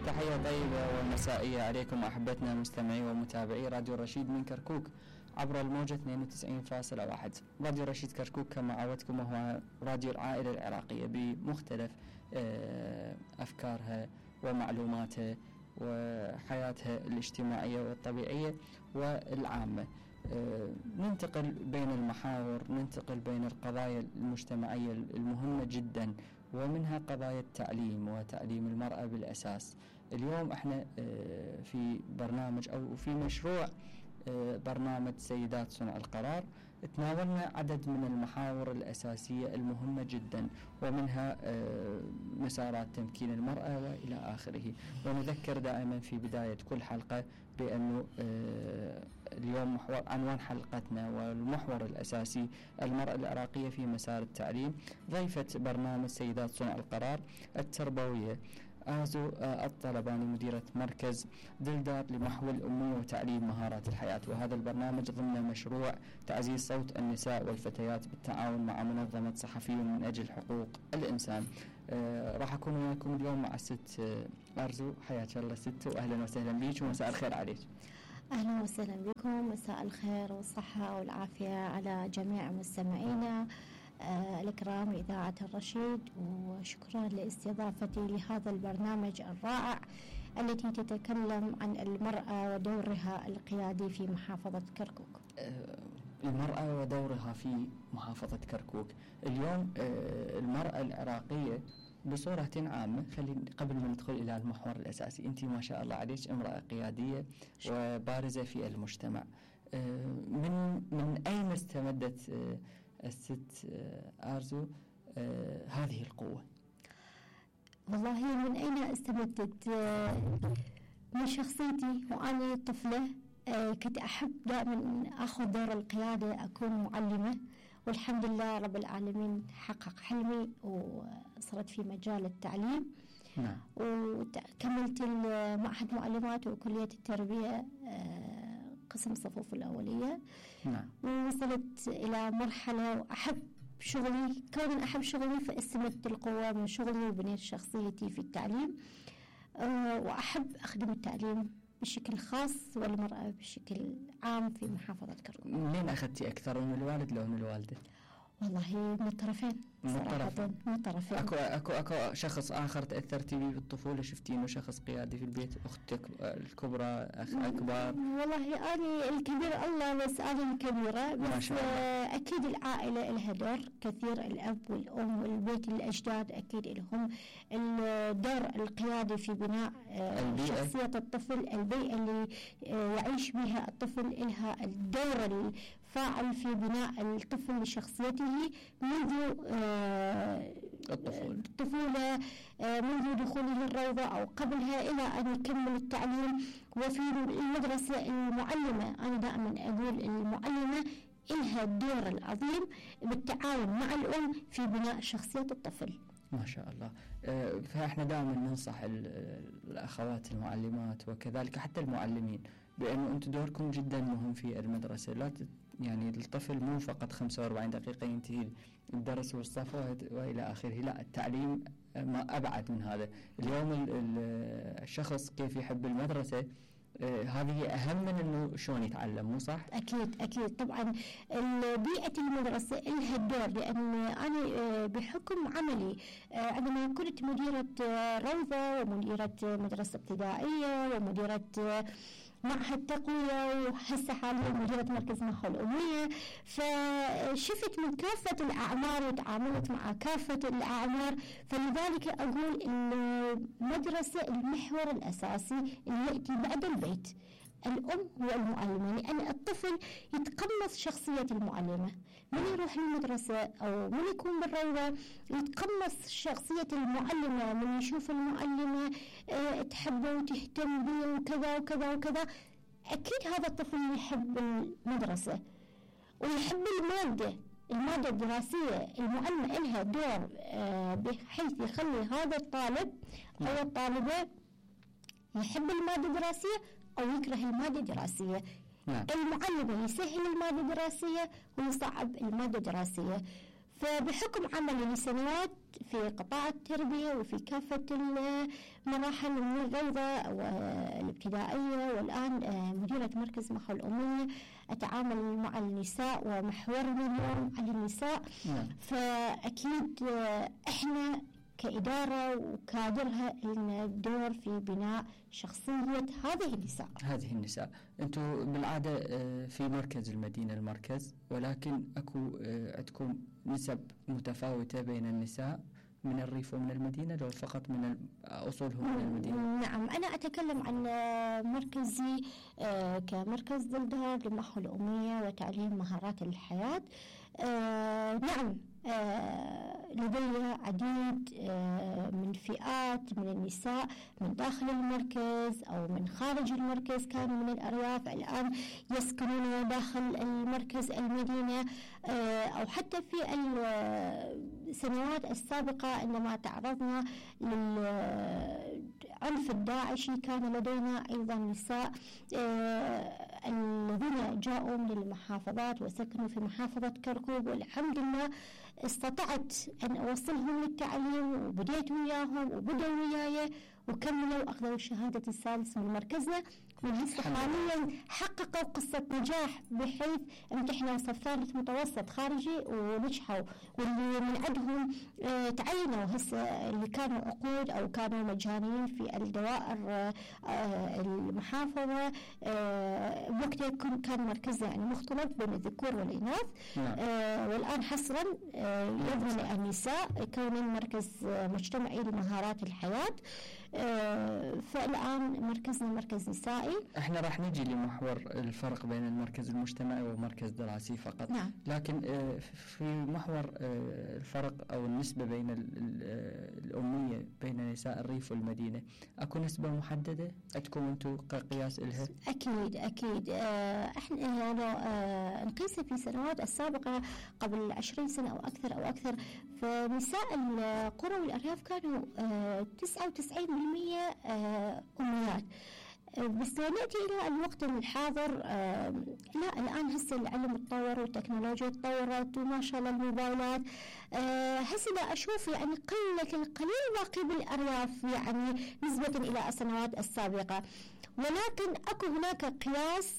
تحية طيبة ومسائية عليكم أحبتنا مستمعي ومتابعي راديو رشيد من كركوك عبر الموجة 92.1. راديو رشيد كركوك كما عودتكم وهو راديو العائلة العراقية بمختلف أفكارها ومعلوماتها وحياتها الاجتماعية والطبيعية والعامة. ننتقل بين المحاور، ننتقل بين القضايا المجتمعية المهمة جدا، ومنها قضايا التعليم وتعليم المرأة بالأساس. اليوم احنا في برنامج أو في مشروع برنامج سيدات صنع القرار تناولنا عدد من المحاور الأساسية المهمة جدا، ومنها مسارات تمكين المرأة وإلى آخره. ونذكر دائما في بداية كل حلقة بأنه اليوم عنوان حلقتنا والمحور الأساسي المرأة العراقية في مسار التعليم. ضيفة برنامج سيدات صنع القرار التربوية آزو الطلباني، مديرة مركز دلدار لمحو الأمية وتعليم مهارات الحياة. وهذا البرنامج ضمن مشروع تعزيز صوت النساء والفتيات بالتعاون مع منظمة صحفيون من أجل حقوق الإنسان. راح أكون وياكم اليوم مع الست أرزو. حياك الله ست، وأهلا وسهلا بك ومساء الخير عليك. أهلا وسهلا بكم، مساء الخير والصحة والعافية على جميع مستمعينا الكرام لإذاعة الرشيد، وشكرا لاستضافتي لهذا البرنامج الرائع التي تتكلم عن المرأة ودورها القيادي في محافظة كركوك. المرأة ودورها في محافظة كركوك. اليوم المرأة العراقية بصورة عامة، خلينا قبل ما ندخل إلى المحور الأساسي، أنت ما شاء الله عليك امرأة قيادية وبارزة في المجتمع. من أين استمدت الست أرزو هذه القوة؟ والله من أين استمدت؟ من شخصيتي وأنا طفلة كنت أحب دائما أخذ دور القيادة، أكون معلمة، والحمد لله رب العالمين حقق حلمي وصرت في مجال التعليم. نعم. وكملت معهد معلمات وكلية التربية قسم الصفوف الأولية. نعم. ووصلت إلى مرحلة وأحب شغلي، كون أحب شغلي فاستمدت القوة من شغلي وبنيت شخصيتي في التعليم. وأحب أخدم التعليم بشكل خاص والمرأة بشكل عام في محافظة كركوك. منين أخذتي أكثر، من الوالد لو من الوالدة؟ والله من الطرفين صراحة، من الطرفين. أكو شخص آخر تأثرتي به بالطفولة، شفتينه شخص قيادي في البيت؟ أختك الكبرى، أخ أكبر؟ والله أنا الكبير الله، بس أنا الكبيرة، بس أكيد العائلة لها دور كثير، الأب والأم والبيت الأجداد أكيد لهم الدور القيادي في بناء شخصية الطفل. البيئة اللي يعيش بها الطفل لها الدور الفاعل في بناء الطفل لشخصيته منذ الطفولة، منذ دخوله الروضة أو قبلها إلى أن يكمل التعليم. وفي المدرسة المعلمة، أنا دائما أقول المعلمة إلها الدور العظيم بالتعاون مع الأم في بناء شخصية الطفل. ما شاء الله. فإحنا دائما ننصح الأخوات المعلمات وكذلك حتى المعلمين بأنه أنتم دوركم جدا مهم في المدرسة. لا يعني الطفل مو فقط 45 دقيقة ينتهي الدرس والصف وإلى آخره، لا، التعليم ما أبعد من هذا. اليوم الشخص كيف يحب المدرسة هذه أهم من إنه شلون يتعلم، مو صح؟ أكيد طبعا بيئة المدرسة لها الدور، لأن أنا بحكم عملي عندما كنت مديرة روضة ومديرة مدرسة ابتدائية ومديرة معهد تقوية وهسه حاليا مديرة مركز محو الأمية، فشفت من كافة الأعمار وتعاملت مع كافة الأعمار. فلذلك أقول إن المدرسة المحور الأساسي اللي يأتي بعد البيت الأم والمعلمة، لأن الطفل يتقمص شخصية المعلمة من يروح للمدرسة أو من يكون بالروضة، يتقمص شخصية المعلمة من يشوف المعلمة تحبه وتهتم به وكذا وكذا وكذا. أكيد هذا الطفل يحب المدرسة ويحب المادة الدراسية. المعلمة لها دور بحيث يخلي هذا الطالب أو الطالبة يحب المادة الدراسية أو يكره المادة الدراسية. المعلم يسهل المادة الدراسية ويصعب المادة الدراسية. فبحكم عملي لسنوات في قطاع التربية وفي كافة المراحل من الروضة والابتدائية، والآن مديرة مركز محو الأمية، أتعامل مع النساء ومحورنا اليوم عن النساء. فأكيد إحنا كإدارة وكادرها لنا دور في بناء شخصية هذه النساء. أنتم بالعادة في مركز المدينة المركز، ولكن أكو عندكم نسب متفاوتة بين النساء من الريف ومن المدينة، لو فقط من أصولهم من المدينة؟ نعم، أنا أتكلم عن مركزي كمركز دلدار لمحو الأمية وتعليم مهارات الحياة. نعم، لدي عديد من فئات من النساء من داخل المركز أو من خارج المركز، كانوا من الأرياف الآن يسكنون داخل المركز المدينة، أو حتى في السنوات السابقة عندما تعرضنا للعنف الداعشي كان لدينا أيضا نساء الذين جاءوا من المحافظات وسكنوا في محافظة كركوك، والحمد لله استطعت أن أوصلهم للتعليم، وبديت وياهم وبدأوا وياي وكملوا أخذوا الشهادة الثالث من مركزنا، ولسه حاليا حققوا قصة نجاح بحيث امتحنوا صف ثالث متوسط خارجي ونجحوا، واللي من عندهم تعينوا هسه اللي كانوا عقود أو كانوا مجانيين في الدوائر المحافظة. وقتها كان مركزنا يعني مختلط بين الذكور والإناث، والآن حصرا يضمن النساء كون مركز مجتمعي لمهارات الحياة. فالآن مركزنا مركز نسائي. احنا راح نجي لمحور الفرق بين المركز المجتمعي ومركز دراسي فقط. نعم. لكن في محور الفرق أو النسبة بين الأمية بين نساء الريف والمدينة، أكو نسبة محددة عندكم أنتم كقياس إلها؟ أكيد. احنا نقيس في السنوات السابقة قبل 20 سنة أو أكثر، فنساء القرى والأرياف كانوا 99% أميات. بس لو نأتي إلى الوقت الحاضر، لا، الآن هسه العلم تطور والتكنولوجيا تطورت وما شاء الله الموبايلات، هسه لا أشوف يعني القليل باقي بالأرياف يعني نسبة إلى السنوات السابقة، ولكن أكو هناك قياس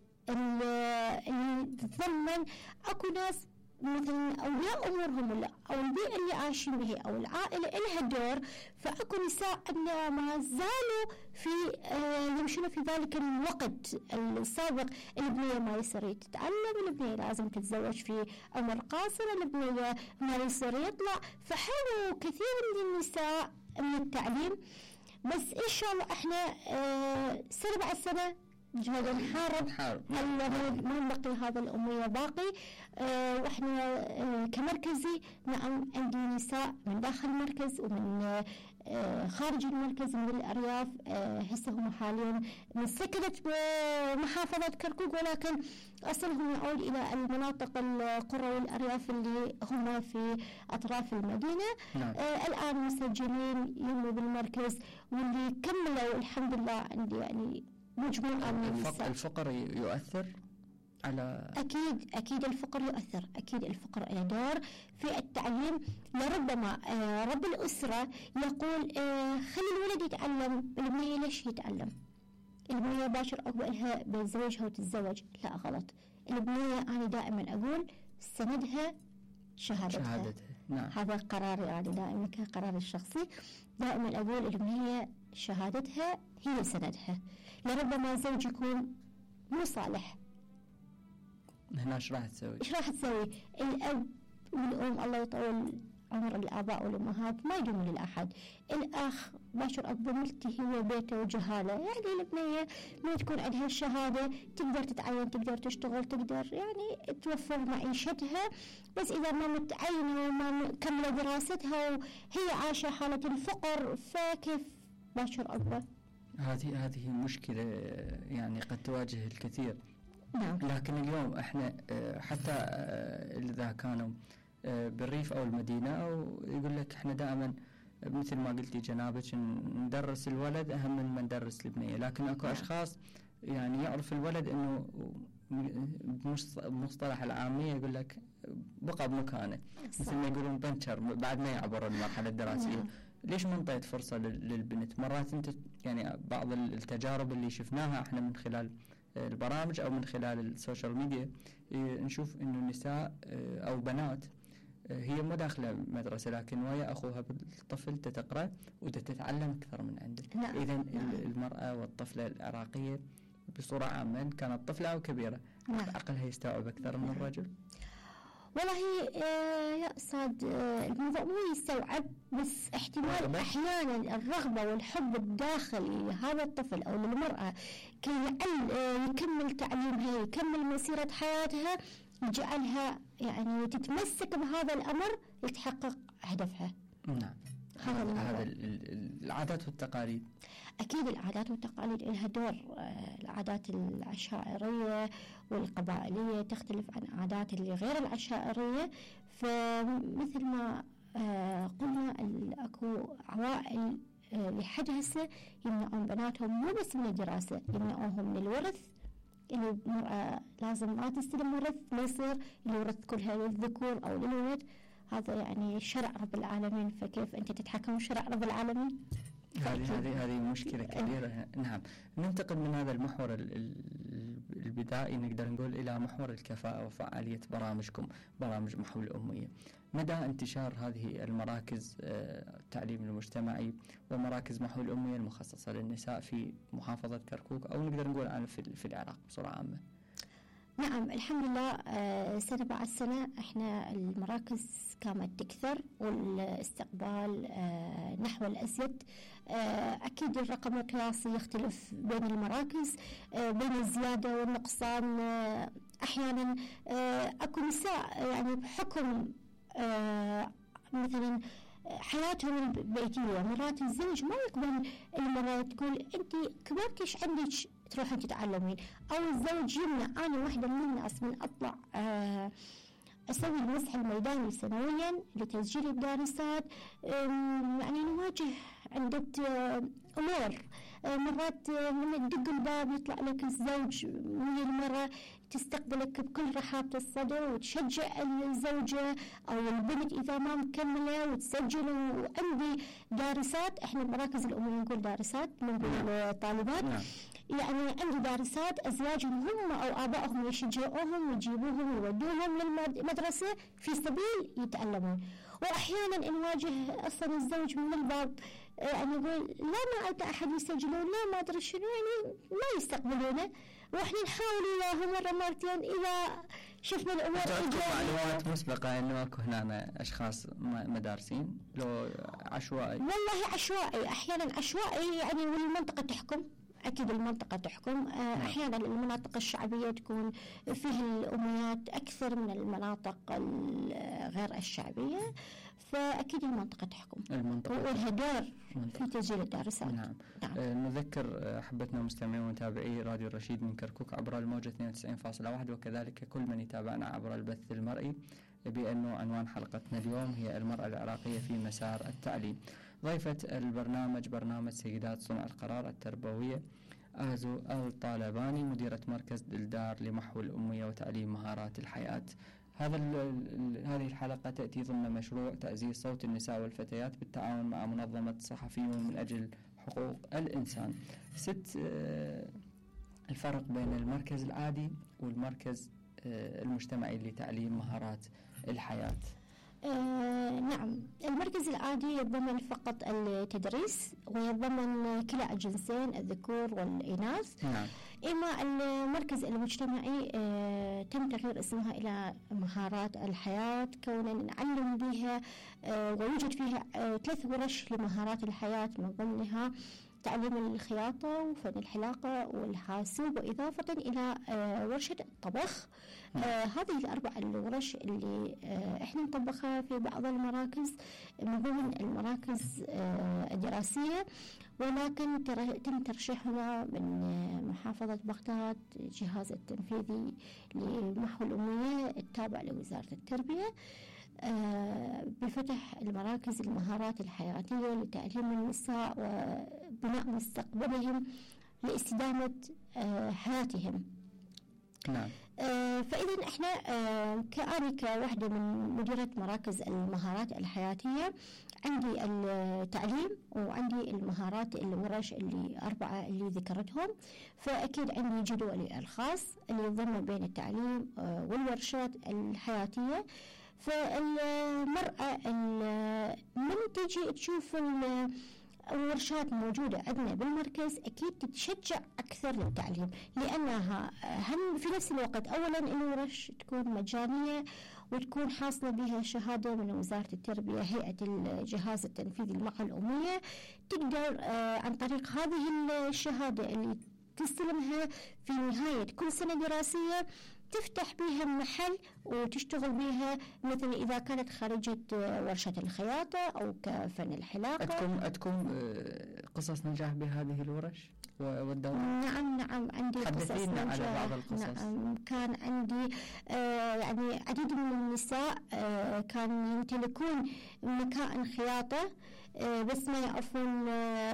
اللي تتضمن أكو ناس مثلا أولياء أمورهم أو البيئة اللي عايشين به أو العائلة إلها دور، فأكو نساء أن ما زالوا في يمشون في ذلك الوقت السابق. البنية ما يصير تتعلم، البنية لازم تتزوج في عمر قاصر، البنية ما يصير يطلع، فحاولوا كثير من النساء من التعليم. بس إن شاء الله إحنا سنة بعد سنة جهد نحارب ما بقي هذا الأمية باقي. وإحنا كمركزي نعم عندي نساء من داخل المركز ومن خارج المركز من الأرياف. هسه هم حاليا من سكنة محافظة كركوك، ولكن أصلهم يعود إلى المناطق القرى والأرياف اللي هم في أطراف المدينة. الآن مسجلين يموا بالمركز، واللي كملوا الحمد لله عندي يعني مجموعة من النساء. الفقر يؤثر على أكيد الفقر يؤثر، أكيد الفقر له دور في التعليم. لربما رب الأسرة يقول خلي الولد يتعلم، البنية ليش يتعلم؟ البنية باشر أقبلها بين زوجها وتتزوج، لا غلط. البنية أنا دائما أقول سندها شهادتها. نعم. هذا قرار يعني دائما كقرار الشخصي، دائما أقول البنية شهادتها هي سندها. لربما زوج يكون مو صالح، هنا ايش راح تسوي؟ الأب والأم الله يطول عمر الآباء والأمهات ما يدوم للأحد. الأخ باشر أكبر ملتهي هو بيته وجهاله، يعني البنية ما تكون عندها الشهادة تقدر تتعين، تقدر تشتغل، تقدر يعني توفر معيشتها، بس إذا ما متعينة وما مكملة دراستها وهي عايشة حالة الفقر، فكيف باشر أكبر؟ هذه مشكلة يعني قد تواجه الكثير. نعم. لكن اليوم احنا حتى إذا كانوا بالريف أو المدينة، أو يقول لك احنا دائما مثل ما قلتي جنابك ندرس الولد أهم من ندرس البنية، لكن اكو أشخاص يعني يعرف الولد إنه بمصطلح العامية يقول لك بقى بمكانه، مثل ما يقولون بنشر بعد ما يعبر المرحلة الدراسية. ليش ما نعطيت فرصة للبنت؟ مرات انت يعني بعض التجارب اللي شفناها احنا من خلال البرامج او من خلال السوشيال ميديا، نشوف انه النساء او بنات هي مو داخله مدرسه لكن ويا اخوها الطفل تقرا وتتعلم اكثر من عنده. اذا المراه والطفله العراقيه بصوره عامه كانت طفله او كبيره عقلها يستوعب اكثر من الرجل. والله يا أستاذ الموضوع مو يستوعب، بس احتمال أحيانا الرغبة والحب الداخلي لهذا الطفل أو للمرأة كي يكمل تعليمها يكمل مسيرة حياتها يجعلها يعني تتمسك بهذا الأمر لتحقق هدفها. نعم. هذا العادات والتقاليد. أكيد العادات والتقاليد لها دور. العادات العشائرية والقبائلية تختلف عن عادات اللي غير العشائرية، فمثل ما قلنا أكو عوائل لحد هسه يمنعون بناتهم مو بس من الدراسة، يمنعوهم من الورث. يعني المرأة لازم ما تستلم ورث، ما يصير الورث كلها للذكور أو للولد. هذا يعني شرع رب العالمين، فكيف أنت تتحكم شرع رب العالمين؟ هذه مشكلة كبيرة. نعم. ننتقل من هذا المحور البدائي نقدر نقول إلى محور الكفاءة وفعالية برامجكم، برامج محو الأمية. مدى انتشار هذه المراكز التعليم المجتمعي ومراكز محو الأمية المخصصة للنساء في محافظة كركوك أو نقدر نقول عنه في العراق بصورة عامة؟ نعم الحمد لله، سنة بعد سنة احنا المراكز كانت تكثر والاستقبال نحو الأزيد. أكيد الرقم القياسي يختلف بين المراكز، بين الزيادة والنقصان. أحيانا أكو نساء يعني بحكم مثلا حياتهم البيتية، مرات الزوج ما يقبل المرأة تقول أنت كبرتش عندك تروحين تتعلمين، أو الزوج يمنع. أنا واحدة من الناس من أطلع أسوي المسح الميداني سنويا لتسجيل الدارسات، يعني نواجه عدة أمور. مرات من تدق الباب يطلع لك الزوج من المرة تستقبلك بكل رحابة الصدر وتشجع الزوجة أو البنت إذا ما مكملة وتسجل. وعندي دارسات، إحنا مراكز الأمية نقول دارسات من طالبات، يعني عندي دارسات أزواجهم هم أو آبائهم يشجعوهم ويجيبوهم ويودوهم للمدرسة في سبيل يتعلمون. وأحيانا نواجه أصلا الزوج من الباب يعني يقول لا ما أتى أحد يسجلون، لا ما أدري شنو، يعني ما يستقبلونه. وإحنا نحاول وياهم مرة مرتين إذا شفنا الأمور. معلومات مسبقة إنه أكو هنا أشخاص مدارسين لو عشوائي؟ والله عشوائي، أحيانا عشوائي يعني، والمنطقة تحكم. أكيد المنطقة تحكم. أحيانا المناطق الشعبية تكون فيها الأميات أكثر من المناطق غير الشعبية، فأكيد المنطقة تحكم ولها دور في تسجيل الدارسات. نعم. نذكر أحبتنا مستمعين ومتابعي راديو الرشيد من كركوك عبر الموجة 92.1 وكذلك كل من يتابعنا عبر البث المرئي بأنه عنوان حلقتنا اليوم هي المرأة العراقية في مسار التعليم. ضيفة البرنامج برنامج سيدات صنع القرار التربوية آزو الطالباني، مديرة مركز دلدار لمحو الأمية وتعليم مهارات الحياة. هذه الحلقة تأتي ضمن مشروع تعزيز صوت النساء والفتيات بالتعاون مع منظمة صحفيون من أجل حقوق الإنسان. الفرق بين المركز العادي والمركز المجتمعي لتعليم مهارات الحياة. نعم، المركز العادي يتضمن فقط التدريس ويتضمن كلا الجنسين الذكور والإناث. نعم. إما المركز المجتمعي تم تغيير اسمها إلى مهارات الحياة، كونا نعلم بها ويوجد فيها 3 ورش لمهارات الحياة، من ضمنها تعليم الخياطة وفن الحلاقة والحاسوب، وإضافة إلى ورشة الطبخ. هذه ال4 الورش اللي إحنا نطبخها في بعض المراكز من ضمن المراكز الدراسية، ولكن تم ترشيحها من محافظة بغداد الجهاز التنفيذي لمحو الأمية التابع لوزارة التربية بفتح المراكز المهارات الحياتية لتعليم النساء وبناء مستقبلهم لاستدامة حياتهم. نعم. فإذا إحنا كأني كواحدة من مديرة مراكز المهارات الحياتية عندي التعليم وعندي المهارات الورش اللي 4 اللي ذكرتهم، فأكيد عندي جدولي الخاص اللي يضم بين التعليم والورشات الحياتية. فالمرأة من تجي تشوف الورشات موجودة عندنا بالمركز أكيد تتشجع أكثر للتعليم، لأنها هم في نفس الوقت أولا الورش تكون مجانية وتكون حاصلة بها شهادة من وزارة التربية هيئة الجهاز التنفيذي للمرأة الأمية، تقدر عن طريق هذه الشهادة اللي تستلمها في نهاية كل سنة دراسية تفتح بها محل وتشتغل بها، مثل إذا كانت خريجة ورشة الخياطة أو كفن الحلاقة. عندكم قصص نجاح بهذه الورش والدورات؟ نعم عندي قصص نجاح. على بعض القصص. نعم كان عندي يعني عديد من النساء كانوا يمتلكون مكائن خياطة بس ما يعرفون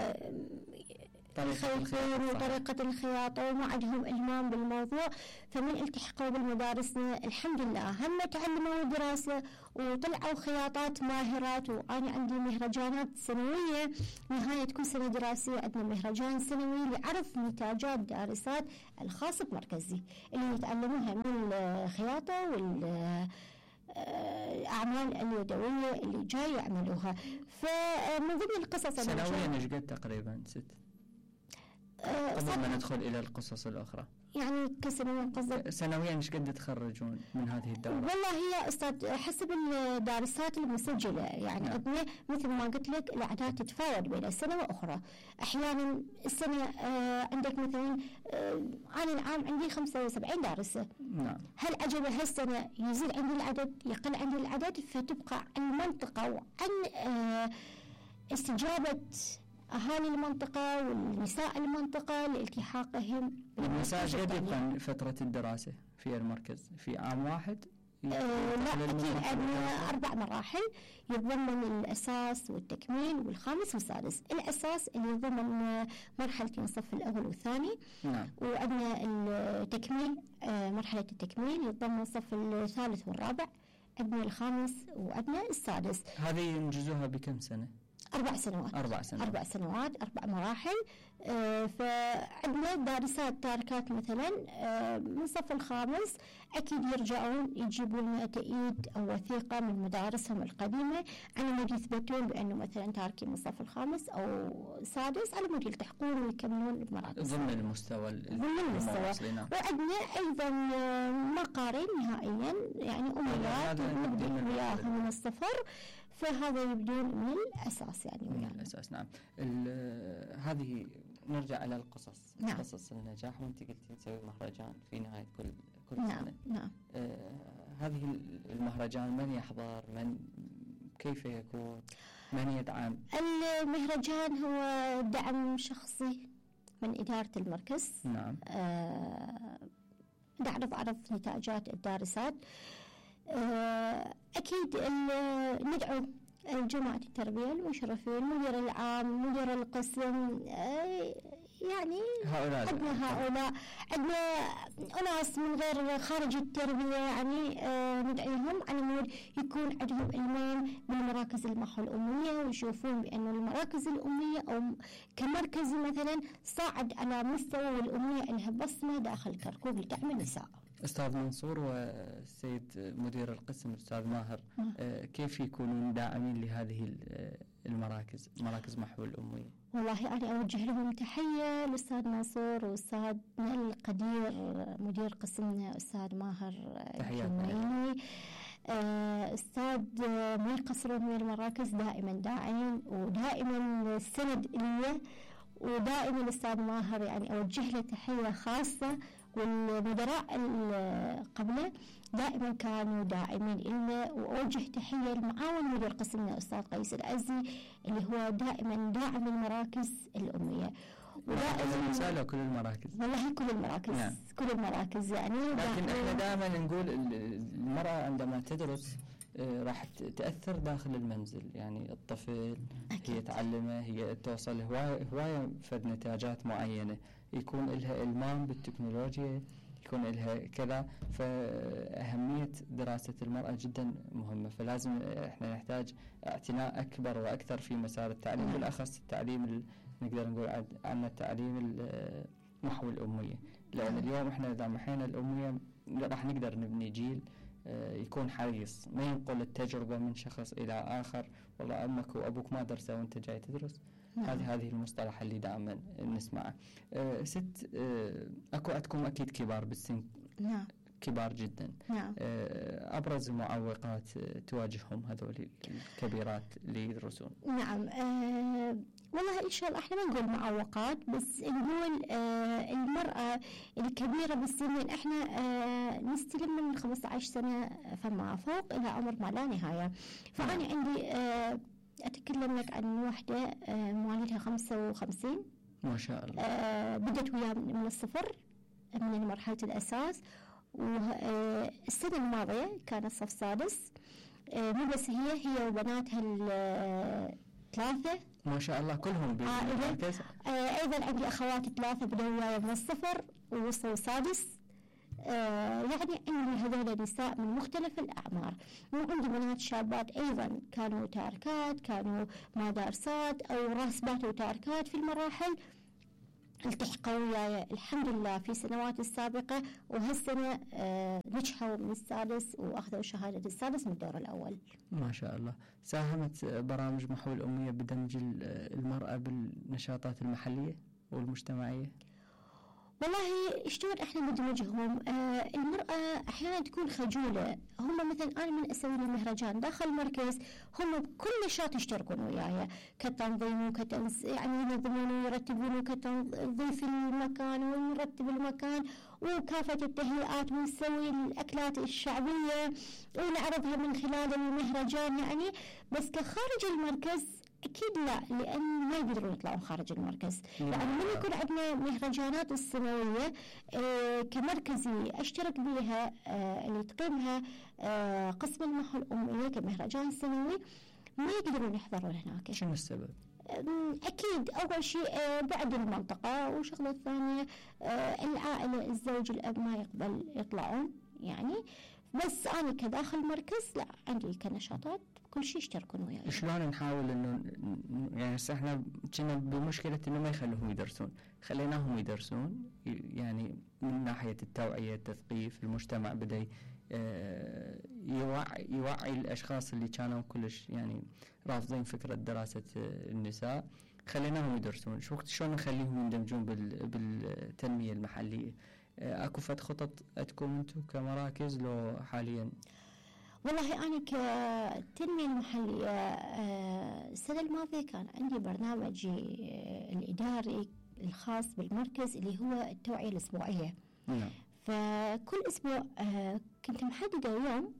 طريقة الخياطة وما عندهم إلمام بالموضوع، فمن التحقوا بالمدارسنا الحمد لله هم تعلموا دراسة وطلعوا خياطات ماهرات. وأنا عندي مهرجانات سنوية نهاية كل سنة دراسية، عندنا مهرجان سنوي لعرض نتاجات دارسات الخاصة بمركزي اللي يتعلمونها من الخياطة الأعمال اليدوية اللي جاي يعملوها. فمن ضمن القصص سنويا ايش قد تقريبا 6 قبل ما ندخل إلى القصص الأخرى؟ يعني كسنويا قصدك؟ سنويا ايش قد تخرجون من هذه الدورة؟ والله هي أستاذ حسب الدارسات المسجلة، يعني عندنا مثل ما قلت لك الأعداد تتفاوت بين سنة وأخرى. أحيانا السنة عندك مثلا أنا العام عندي 75 دارسة. نعم. هل عجبه هالسنة يزيد عندي العدد يقل عندي العدد، فتبقى المنطقة وعن استجابة أهالي المنطقة والنساء المنطقة لالتحاقهم. النساء قد يبقى فترة الدراسة في المركز في عام واحد؟ لا أكيد عندنا 4 مراحل يتضمن الأساس والتكميل والخامس والسادس. الأساس اللي يتضمن مرحلتين الصف الأول والثاني. نعم. وعندنا التكميل مرحلة التكميل يتضمن الصف الثالث والرابع، عندنا الخامس وعندنا السادس. هذه ينجزوها بكم سنة؟ 4 سنوات. 4 سنوات. 4 سنوات 4 مراحل. فعندنا دارسات تاركات مثلا من الصف الخامس أكيد يرجعون يجيبوا لنا تأييد أو وثيقة من مدارسهم القديمة على مود يثبتون بأنه مثلا تاركين من الصف الخامس أو السادس على مود يلتحقون ويكملون بمراكز ضمن المستوى. وعندنا أيضا مقارن نهائيا يعني أميات نبدأ وياهم من الصفر، فهذا يبدون من الأساس يعني من الأساس. نعم. هذه نرجع إلى القصص. نعم. قصص النجاح، وأنت قلتي نسوي مهرجان في نهاية كل نعم. سنة. نعم. هذه المهرجان من يحضر، كيف يكون، من يدعم؟ المهرجان هو دعم شخصي من إدارة المركز. نعم. عرض نتاجات الدارسات. أكيد ندعو جماعة التربية المشرفين، المدير العام، مدير القسم، يعني هؤلاء عندنا أناس من غير خارج التربية يعني ندعيهم على مود يكون عندهم إلمام بالمراكز المرأة الأمية، ويشوفون بأن المراكز الأمية أو كمركز مثلا صاعد على مستوى الأمية أنها بصمة داخل كركوك لدعم النساء. أستاذ منصور والسيد مدير القسم أستاذ ماهر، كيف يكونون داعمين لهذه المراكز، مراكز محو الأمية؟ والله أنا أوجه لهم تحية للأستاذ منصور وأستاذنا القدير مدير قسمنا أستاذ ماهر الجمعيني. أستاذ ما يقصرون من المراكز، دائما داعمين ودائما سند لي، ودائما الأستاذ ماهر يعني أوجه له تحية خاصة، والمدراء قبله دائما كانوا داعمين إلنا. وأوجه تحية لمعاون مدير قسمنا أستاذ قيس العزي اللي هو دائما داعم المراكز الأمية. ودائما كل المراكز، والله كل المراكز. نعم. كل المراكز يعني. لكن احنا دائما نقول المرأة عندما تدرس راح تأثر داخل المنزل، يعني الطفل أكيد. هي تعلمه، هي توصل هواية فد نتاجات معينة، يكون لها إلمام بالتكنولوجيا، يكون لها كذا. فأهمية دراسة المرأة جدا مهمة، فلازم احنا نحتاج اعتناء أكبر وأكثر في مسار التعليم، بالأخص التعليم نقدر نقول عنه التعليم محو الأمية، لأن اليوم احنا إذا محينا الأمية راح نقدر نبني جيل يكون حريص، ما ينقل التجربة من شخص إلى آخر، والله أمك وأبوك ما درسوا وأنت جاي تدرس. هذه المصطلح اللي دائما نسمعه. ست، أكو عندكم أكيد كبار بالسن. نعم. كبار جدا. نعم. أبرز المعوقات تواجههم هذول الكبيرات اللي يدرسون؟ نعم. والله إن شاء الله إحنا ما نقول معوقات، بس نقول المرأة الكبيرة بالسن إحنا نستلم من 15 سنة فما فوق إلى عمر ما لا نهاية. فأنا عندي أتكلم لك عن واحدة مواليدها 55 ما شاء الله. بدأت وياه من الصفر، من مرحلة الأساس، والسنة الماضية كانت صف سادس. مو بس هي وبناتها الثلاثة ما شاء الله كلهم بالمركز. أيضا عندي أخوات 3 بدأوا وياي من الصفر ووصلوا سادس. يعني عندي هذول نساء من مختلف الأعمار، وعندي بنات شابات أيضا كانوا تاركات، كانوا ما دارسات أو راسبات وتاركات في المراحل، التحقوا وياي الحمد لله في السنوات السابقة، وهالسنة نجحوا من السادس وأخذوا شهادة السادس من الدور الأول. ما شاء الله. ساهمت برامج محو الأمية بدمج المرأة بالنشاطات المحلية والمجتمعية؟ والله شلون احنا ندمجهم؟ المرأة احيانا تكون خجولة، هم مثلا انا من اسوي لهم مهرجان داخل المركز هم بكل نشاط يشتركون وياي، كتنظيم يعني ينظمون ويرتبون كتنظيف المكان ونرتب المكان وكافة التهيئات ونسوي الاكلات الشعبية ونعرضها من خلال المهرجان يعني. بس كخارج المركز أكيد لا، لأن ما يقدرون يطلعون خارج المركز، يعني من يكون عندنا مهرجانات السنوية كمركزي أشترك بها اللي تقيمها قسم المحو الأمية كمهرجان سنوي، ما يقدرون يحضرون هناك. شنو السبب؟ أكيد أول شيء بعد المنطقة، وشغلة ثانية العائلة الزوج الأب ما يقبل يطلعون يعني. بس أنا كداخل مركز لا، عندي كنشاطات كل شيء يشتركون وياي. شلون نحاول إنه يعني احنا كنا بمشكلة إنه ما يخلوهم يدرسون، خليناهم يدرسون يعني من ناحية التوعية التثقيف، المجتمع بدأ يوعي الأشخاص اللي كانوا كلش يعني رافضين فكرة دراسة النساء، خليناهم يدرسون. شلون نخليهم يندمجون بالتنمية المحلية؟ أكو فد خطط عندكم أنتم كمراكز لو حاليا؟ والله أنا كتنمية المحلية السنة الماضية كان عندي برنامج الإداري الخاص بالمركز اللي هو التوعية الأسبوعية. فكل أسبوع كنت محددة يوم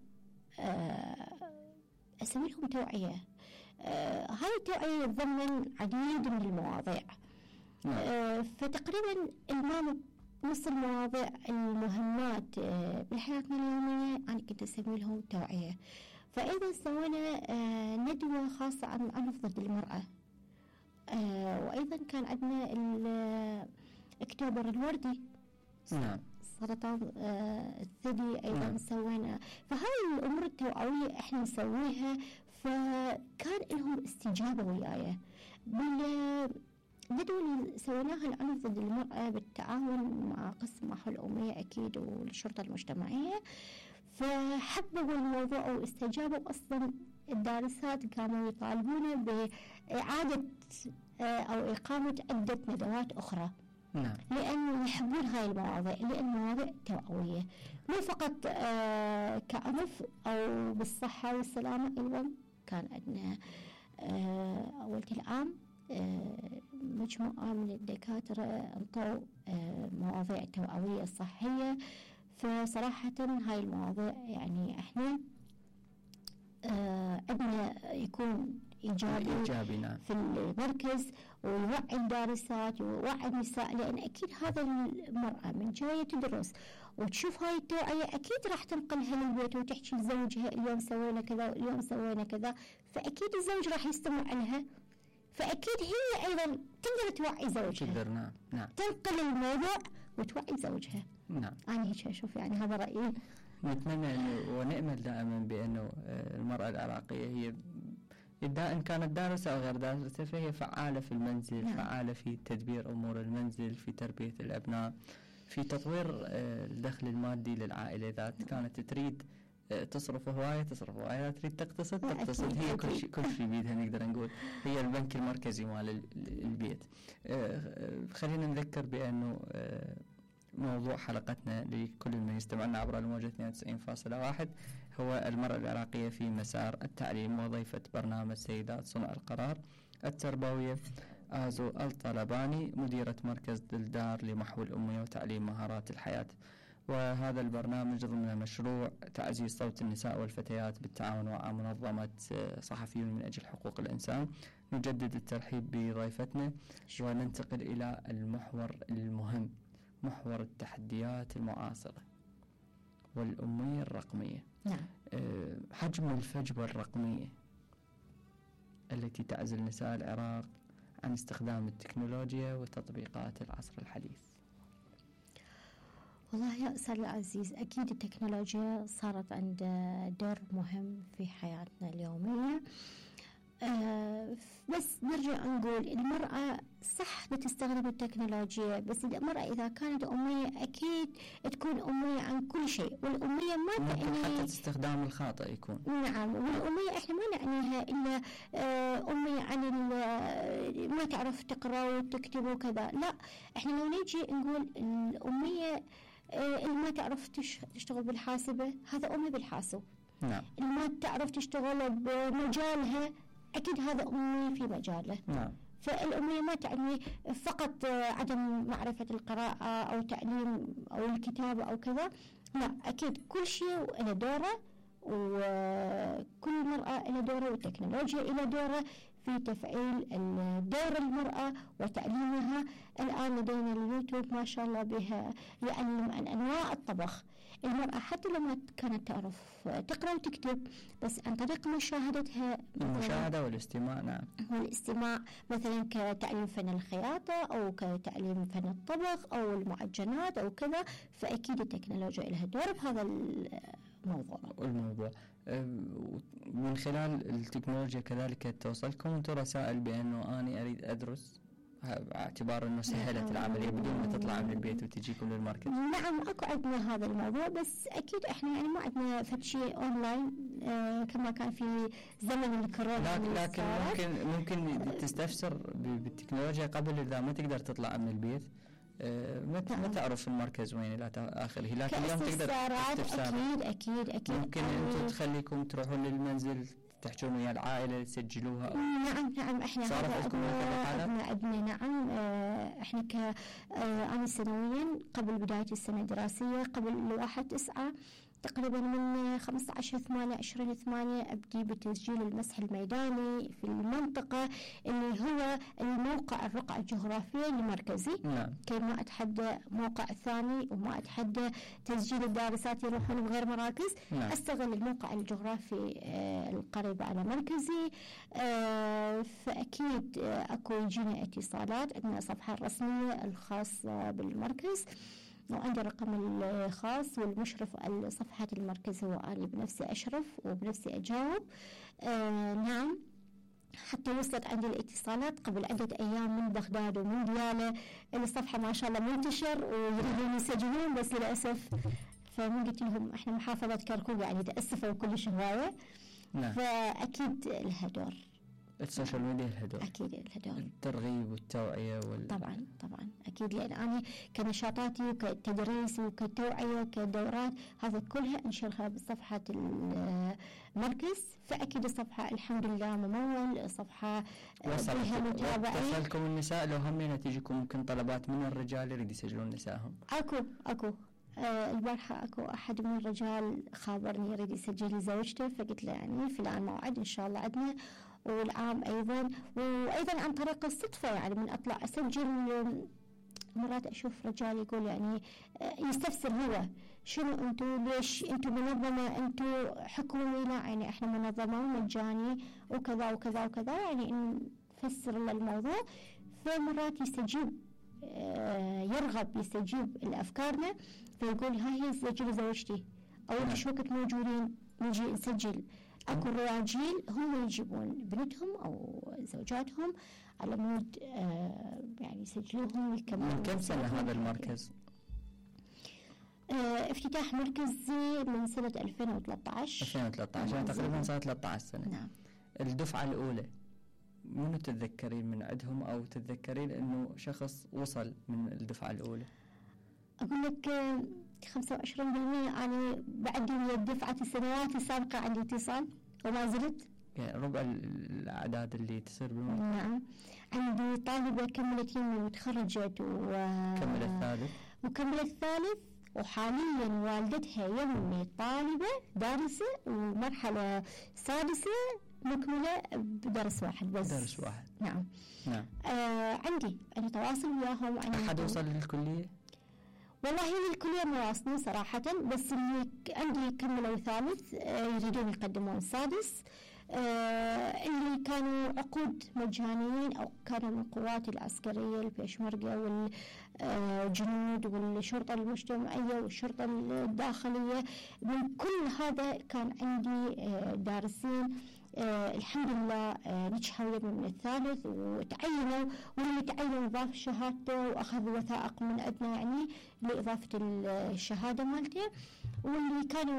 أسوي لهم توعية. هاي التوعية تضمن عديد من المواضيع. فتقريبا نص المواضيع المهمات بحياتنا اليومية أنا كنت أسوي لهم توعية. فأيضا سوينا ندوة خاصة عن رفض المرأة، وأيضا كان عندنا أكتوبر الوردي، سرطان الثدي أيضا سوينا. فهاي الأمور التوعوية إحنا نسويها، فكان لهم استجابة وياي. الندوة اللي سويناها عن ضد المرأة بالتعاون مع قسم محو الأمية أكيد والشرطة المجتمعية، فحبوا الموضوع واستجابوا. أصلا الدارسات كانوا يطالبون بإعادة أو إقامة عدة ندوات أخرى، لأن يحبون هاي المواضيع، لأن مواضيع توعوية مو فقط كأنف أو بالصحة والسلامة. أيضا كان عندنا أول العام مجموعة من الدكاترة انطوا مواضيع توعوية صحية. فصراحة هاي المواضيع يعني احنا عندنا يكون إيجابي نعم. في المركز، ويوعي الدارسات ويوعي النساء، لأن أكيد هذا المرأة من جاية تدرس وتشوف هاي التوعية أكيد راح تنقلها للبيت وتحكي لزوجها اليوم سوينا كذا واليوم سوينا كذا، فأكيد الزوج راح يستمع لها، فأكيد هي أيضا تقدر توعي زوجها. تقدر نعم. تنقل الموضوع وتوعي زوجها. نعم. أنا هيك أشوف، يعني هذا رأيي. نتمنى إنه ونأمل دائما بأنه المرأة العراقية هي إن كانت دارسة أو غير دارسة فهي فعالة في المنزل. نعم. فعالة في تدبير أمور المنزل، في تربية الأبناء، في تطوير الدخل المادي للعائلة. إذا كانت تريد تصرف هواية تصرف هواية، تريد تقتصد. هي كل شيء بيدها، نقدر نقول هي البنك المركزي مال البيت. خلينا نذكر بأنه موضوع حلقتنا لكل من يستمعنا عبر الموجة 92.1 هو المرأة العراقية في مسار التعليم، وضيفة برنامج سيدات صنع القرار التربوية آزو الطلباني، مديرة مركز دلدار لمحو الأمية وتعليم مهارات الحياة. وهذا البرنامج ضمن مشروع تعزيز صوت النساء والفتيات بالتعاون مع منظمة صحفيون من أجل حقوق الإنسان. نجدد الترحيب بضيفتنا وننتقل إلى المحور المهم، محور التحديات المعاصرة والأمية الرقمية. نعم. حجم الفجوة الرقمية التي تعزل نساء العراق عن استخدام التكنولوجيا وتطبيقات العصر الحديث. والله يا أستاذ العزيز، أكيد التكنولوجيا صارت عندها دور مهم في حياتنا اليومية. بس نرجع نقول المرأة صح بتستخدم التكنولوجيا، بس المرأة إذا كانت أمية أكيد تكون أمية عن كل شيء، والأمية ما تعني حتى استخدام الخاطئ يكون. نعم. والأمية إحنا ما نعنيها إلا أمية عن ما تعرف تقرأ وتكتب وكذا، لا، إحنا لو نيجي نقول الأمية اللي ما تعرف تشتغل بالحاسبة هذا أمي بالحاسب. نعم. اللي ما تعرف تشتغل بمجالها أكيد هذا أمي في مجاله. نعم. فالأمية ما تعني فقط عدم معرفة القراءة أو تعليم أو الكتابة أو كذا، لا، أكيد كل شيء له دوره، وكل مرأة له دوره، والتكنولوجيا له دوره في تفعيل دور المرأة وتعليمها. الآن لدينا اليوتيوب ما شاء الله بها يعلم عن أنواع الطبخ. المرأة حتى لما كانت تعرف تقرأ وتكتب، بس عن طريق مشاهدتها، المشاهدة والاستماع. نعم. والاستماع مثلا كتعليم فن الخياطة أو كتعليم فن الطبخ أو المعجنات أو كذا، فأكيد التكنولوجيا لها دور بهذا الموضوع. من خلال التكنولوجيا كذلك توصلكم أنتم رسائل بأنه أنا أريد أدرس، باعتبار أنه سهلت العملية بدون ما تطلع من البيت وتجيكم للمركز. نعم، أكو عندنا هذا الموضوع، بس أكيد إحنا يعني ما عندنا فد شيء أونلاين كما كان في زمن الكورونا. لكن ممكن تستفسر بالتكنولوجيا قبل، إذا ما تقدر تطلع من البيت ما تعرف المركز وين إلى آخره، لكن اليوم تقدر تستفسر. أكيد ممكن أنتم تخليكم تروحون للمنزل تحجون ويا العائلة تسجلوها. نعم احنا عندنا نعم. احنا أنا سنويا قبل بداية السنة الدراسية قبل 1/9 تقريبا من 15/8/20/8 أبدي بتسجيل المسح الميداني في المنطقة اللي هو الموقع الرقعة الجغرافية المركزي. نعم. كي ما أتحدى موقع ثاني وما أتحدى تسجيل الدارسات يروحون بغير مراكز. نعم. أستغل الموقع الجغرافي القريب على مركزي. فأكيد أكو يجينا اتصالات، عندنا صفحة رسمية الخاصة بالمركز، وعندي رقم الخاص، والمشرف على صفحة المركز هو أنا بنفسي أشرف وبنفسي أجاوب. نعم، حتى وصلت عندي الاتصالات قبل عدة أيام من بغداد ومن ديالى. الصفحة ما شاء الله منتشر ويريدون يسجلون، بس للأسف فمن قلت لهم إحنا محافظة كركوك يعني تأسفوا كل هواية. نعم. فأكيد لها دور السوشيال ميديا لها دور، أكيد لها دور، الترغيب والتوعية طبعا أكيد، لأن أنا كنشاطاتي وكتدريس وكتوعية كدورات هذا كلها أنشرها بصفحة المركز. فأكيد الصفحة الحمد لله ممول، صفحة فيها متابعة. وصلكم النساء لو همنا تجيكم ممكن طلبات من الرجال يريد يسجلون نسائهم؟ أكو البارحة أكو أحد من الرجال خابرني يريد يسجل لزوجته، فقلت له يعني فلان موعد إن شاء الله عندنا، والعام أيضا عن طريق الصدفة يعني من أطلع أسجل. مرات أشوف رجال يقول يعني يستفسر هو شنو أنتوا، ليش أنتوا منظمة، أنتوا حكومي؟ لا، يعني إحنا منظمة مجاني وكذا وكذا وكذا، يعني نفسر له الموضوع. فمرات يستجيب يرغب يستجيب لأفكارنا، فيقول هاي سجلوا زوجتي، أو أنتوا شو وقت موجودين نجي نسجل. أكو رواجيل هم يجيبون بنتهم أو زوجاتهم على مود يعني يسجلوهم ويكملون. من كم سنة هذا المركز؟ افتتاح مركزي من سنة 2013 يعني تقريبا صار 13 سنة. نعم. الدفعة الأولى منو تتذكرين من عندهم، أو تتذكرين أنه شخص وصل من الدفعة الأولى؟ أقول لك 25%. أنا بعد الدفعة السنوات السابقة عندي اتصال وما زلت، يعني ربع الأعداد اللي تصير بالمركز. نعم. عندي طالبة كملت يمي وتخرجت وكملت الثالث، وحاليا والدتها يمي طالبة دارسة ومرحلة سادسة مكملة بدرس واحد بس. درس واحد. نعم. عندي أنا تواصل وياهم. أحد وصل للكلية؟ والله للكلية ما واصلين صراحة، بس اللي عندي كملوا ثالث يريدون يقدمون سادس. اللي كانوا عقود مجانيين أو كانوا من القوات العسكرية البيشمركة والجنود والشرطة المجتمعية والشرطة الداخلية، من كل هذا كان عندي دارسين الحمد لله نجحوا من الثالث وتعينوا، واللي تعينوا ضاف شهادته وأخذوا وثائق من عندنا يعني لإضافة الشهادة مالته، واللي كانوا